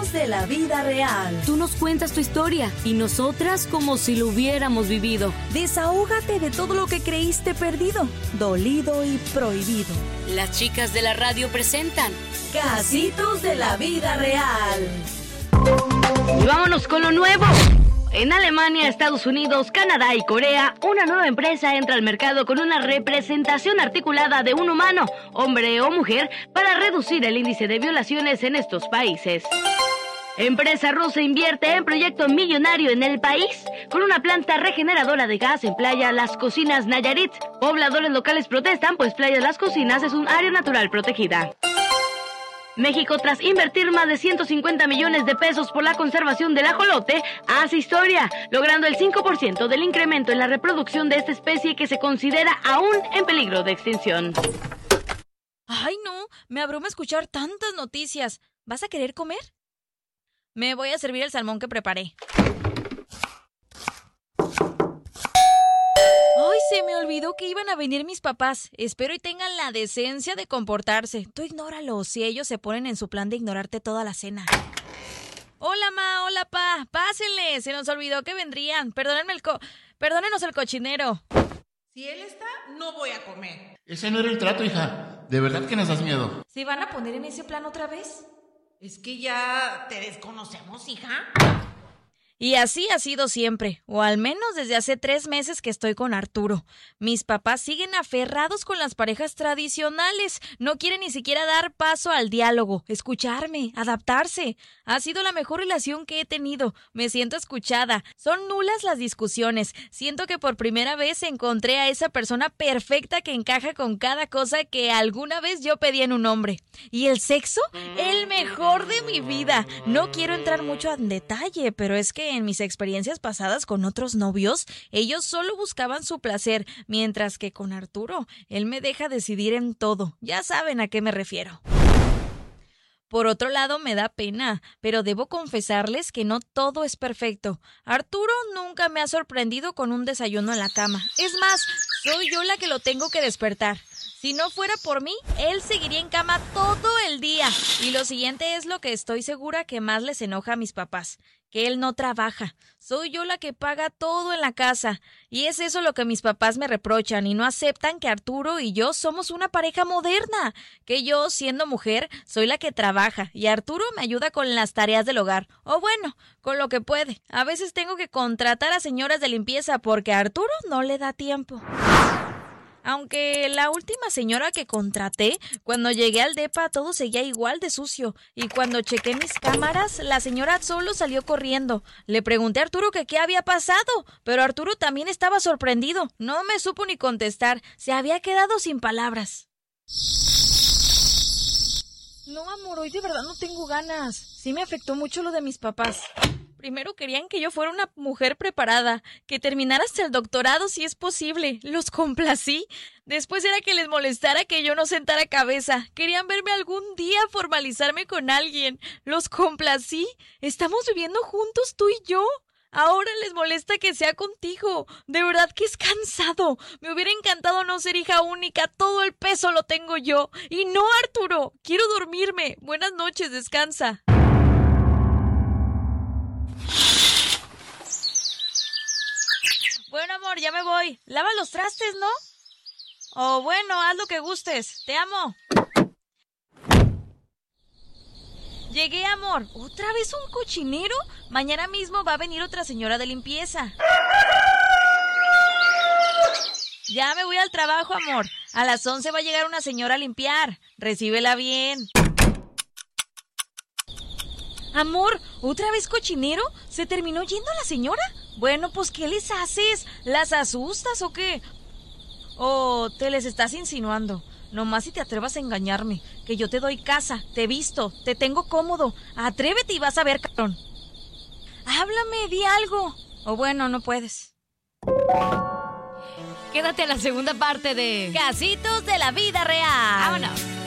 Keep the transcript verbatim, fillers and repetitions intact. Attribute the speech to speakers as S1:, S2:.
S1: Casitos de la vida real.
S2: Tú nos cuentas tu historia y nosotras como si lo hubiéramos vivido.
S1: Desahógate de todo lo que creíste perdido, dolido y prohibido.
S2: Las chicas de la radio presentan
S1: Casitos de la vida real.
S2: Y vámonos con lo nuevo. En Alemania, Estados Unidos, Canadá y Corea, una nueva empresa entra al mercado con una representación articulada de un humano, hombre o mujer, para reducir el índice de violaciones en estos países. Empresa rusa invierte en proyecto millonario en el país con una planta regeneradora de gas en Playa Las Cocinas, Nayarit. Pobladores locales protestan, pues Playa Las Cocinas es un área natural protegida. México, tras invertir más de ciento cincuenta millones de pesos por la conservación del ajolote, hace historia, logrando el cinco por ciento del incremento en la reproducción de esta especie que se considera aún en peligro de extinción.
S3: Ay, no, me abruma escuchar tantas noticias. ¿Vas a querer comer? Me voy a servir el salmón que preparé. Ay, se me olvidó que iban a venir mis papás. Espero y tengan la decencia de comportarse. Tú ignóralos, si ellos se ponen en su plan de ignorarte toda la cena. Hola, ma, hola, pa. Pásenle, se nos olvidó que vendrían. Perdónenme el co... Perdónenos el cochinero.
S4: Si él está, no voy a comer.
S5: Ese no era el trato, hija. De verdad que nos das miedo.
S3: ¿Se van a poner en ese plan otra vez?
S4: Es que ya te desconocemos, hija.
S3: Y así ha sido siempre, o al menos desde hace tres meses que estoy con Arturo. Mis papás siguen aferrados con las parejas tradicionales, no quieren ni siquiera dar paso al diálogo, escucharme, adaptarse. Ha sido la mejor relación que he tenido, me siento escuchada, son nulas las discusiones, siento que por primera vez encontré a esa persona perfecta que encaja con cada cosa que alguna vez yo pedí en un hombre. ¿Y el sexo? El mejor de mi vida. No quiero entrar mucho en detalle, pero es que en mis experiencias pasadas con otros novios, ellos solo buscaban su placer, mientras que con Arturo, él me deja decidir en todo. Ya saben a qué me refiero. Por otro lado, me da pena, pero debo confesarles que no todo es perfecto. Arturo nunca me ha sorprendido con un desayuno en la cama. Es más, soy yo la que lo tengo que despertar. Si no fuera por mí, él seguiría en cama todo el día. Y lo siguiente es lo que estoy segura que más les enoja a mis papás, que él no trabaja. Soy yo la que paga todo en la casa. Y es eso lo que mis papás me reprochan y no aceptan que Arturo y yo somos una pareja moderna. Que yo, siendo mujer, soy la que trabaja y Arturo me ayuda con las tareas del hogar. O bueno, con lo que puede. A veces tengo que contratar a señoras de limpieza porque a Arturo no le da tiempo. Aunque la última señora que contraté, cuando llegué al depa todo seguía igual de sucio. Y cuando chequé mis cámaras, la señora solo salió corriendo. Le pregunté a Arturo que qué había pasado, pero Arturo también estaba sorprendido. No me supo ni contestar, se había quedado sin palabras. No, amor, hoy de verdad no tengo ganas. Sí me afectó mucho lo de mis papás. Primero querían que yo fuera una mujer preparada, que terminara hasta el doctorado si es posible. Los complací. Después era que les molestara que yo no sentara cabeza. Querían verme algún día formalizarme con alguien. Los complací. Estamos viviendo juntos tú y yo. Ahora les molesta que sea contigo. De verdad que es cansado. Me hubiera encantado no ser hija única. Todo el peso lo tengo yo. Y no, Arturo. Quiero dormirme. Buenas noches, descansa. Bueno, amor, ya me voy. Lava los trastes, ¿no? O bueno, haz lo que gustes. Te amo. Llegué, amor. ¿Otra vez un cochinero? Mañana mismo va a venir otra señora de limpieza. Ya me voy al trabajo, amor. A las once va a llegar una señora a limpiar. Recíbela bien. Amor, ¿otra vez cochinero? ¿Se terminó yendo la señora? Bueno, pues, ¿qué les haces? ¿Las asustas o qué? ¿O te les estás insinuando? Nomás si te atrevas a engañarme, que yo te doy casa, te visto, te tengo cómodo. Atrévete y vas a ver, cabrón. Háblame, di algo. O bueno, no puedes.
S2: Quédate a la segunda parte de
S3: Casitos de la vida real.
S2: Vámonos.